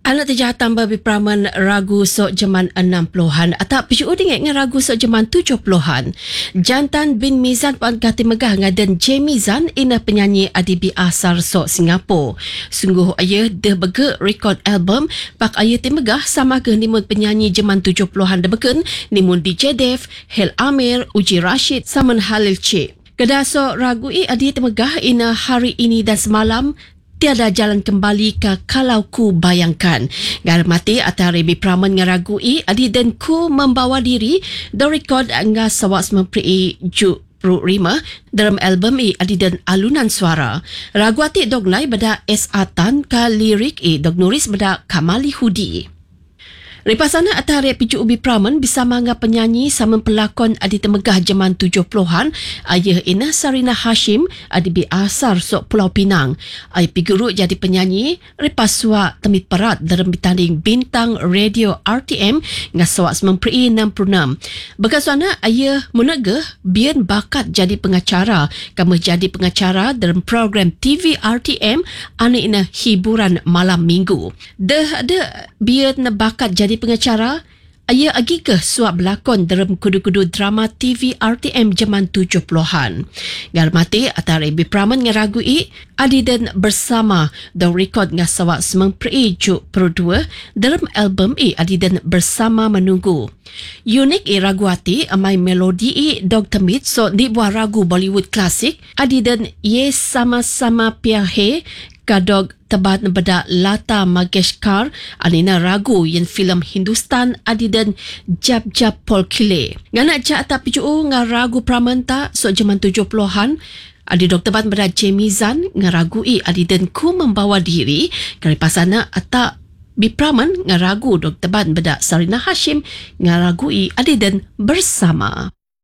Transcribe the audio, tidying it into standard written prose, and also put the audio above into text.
Anak terjahatan berpraman ragu sok zaman 60-an atau picu dengan ragu sok zaman 70-an. Jantan bin Mizan Puan Gati Megah ngadan J Mizan ina penyanyi adibi asar sok Singapura. Sungguh ayah dah bege rekod album pak ayah ti Megah sama ke nimun penyanyi zaman 70-an dah beken nimun DJ Dev, Hel Amir, Uji Rashid, Saman Halil Cik. Kedah sok ragu adi ti Megah ina hari ini dan semalam tiada jalan kembali ke kalau ku bayangkan. Gar mati atau rebi praman ngaragui adi dan ku membawa diri the record nga sawas mempri ju Pro Rima dalam album adi dan alunan suara. Ragu ati dognai bada S. Atan ka lirik dog nuris bada Kamali Hudi. Repasana atare picu ubi praman bisa mangga penyanyi sama pelakon adi temegah zaman 70-an ayah ina Sarina Hashim adibi asar sok Pulau Pinang. Ay piguru jadi penyanyi repaswa temi perat dalam bertanding bintang radio RTM ngasawak 96. Bekasana ayah munagah bian bakat jadi pengacara kamu jadi pengacara dalam program TV RTM ane ina hiburan malam minggu. Dah ada bian bakat jadi pengacara, ayah agi ke suap berlakon dalam kudu-kudu drama TV RTM zaman 70-an. Garmati atau rebi praman ngaragui adi dan bersama the record ngasawak semempri juk perdua dalam album adi dan bersama menunggu. Unik raguati amai melodi dog temit so di buah ragu Bollywood klasik adi dan ye sama-sama piahe kadog tebat beda Lata Mangeshkar anina ragu yang filem Hindustan adi dan jab-jab Paul Kile. Nganak cak tak picu ngaragu pramanta so zaman 70-an adi dok tebat beda J Mizan ngaragui adi dan ku membawa diri kari pasana atak bipraman ngaragu dok tebat beda Sarina Hashim ngaragui adi dan bersama.